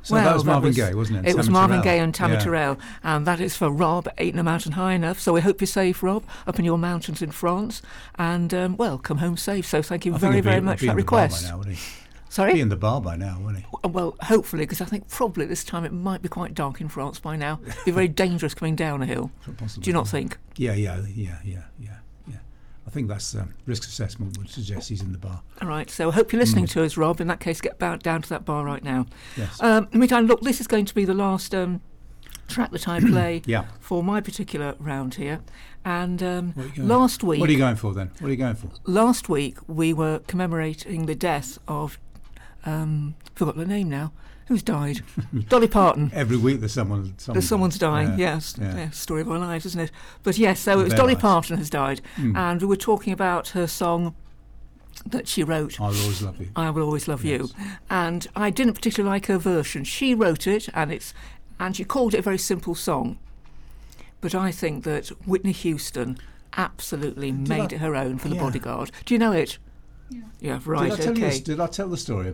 So that was Marvin Gaye, wasn't it? It was Marvin Gaye and Tammy Yeah. Terrell, and that is for Rob, Ain't No Mountain High Enough. So we hope you're safe, Rob, up in your mountains in France, and come home safe. So thank you very, very much for that request. Sorry? Be in the bar by now, wouldn't he? Well, hopefully, because I think probably this time it might be quite dark in France by now. It'd be very dangerous coming down a hill. Do you not think? Yeah. I think that's risk assessment would suggest he's in the bar. All right, so I hope you're listening to us, Rob. In that case, get down to that bar right now. Yes. In the meantime, look, this is going to be the last track that I play Yeah. for my particular round here. And What last week... What are you going for then? What are you going for? Last week, we were commemorating the death of... forgot the name now. Who's died? Dolly Parton. Every week there's someone's dying, yes. Yeah, story of our lives, isn't it? But yes, so it was Dolly Parton has died. And we were talking about her song that she wrote. I Will Always Love You. I Will Always Love You. And I didn't particularly like her version. She wrote it, and she called it a very simple song. But I think that Whitney Houston absolutely made it her own for The Bodyguard. Do you know it? Yeah. Yeah, right, Did I tell okay. Did I tell the story